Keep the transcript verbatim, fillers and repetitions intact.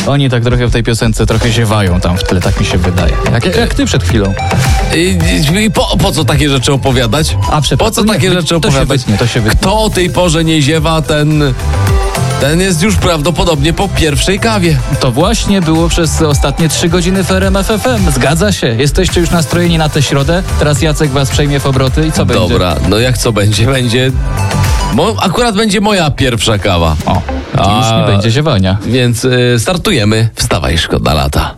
Oni tak trochę w tej piosence trochę ziewają tam w tle, tak mi się wydaje. Jak, jak ty przed chwilą. I, i po, po co takie rzeczy opowiadać? A, przepraszam. Po co takie nie, rzeczy to opowiadać? Się wytnie, to się wytnie. Kto o tej porze nie ziewa, ten... Ten jest już prawdopodobnie po pierwszej kawie. To właśnie było przez ostatnie trzy godziny w R M F F M. Zgadza się. Jesteście już nastrojeni na tę środę. Teraz Jacek was przejmie w obroty i co będzie? Dobra, no jak co będzie? Będzie... Mo, akurat będzie moja pierwsza kawa. O, i już A, nie będzie ziewania. Więc y, startujemy. Wstawaj, szkoda lata.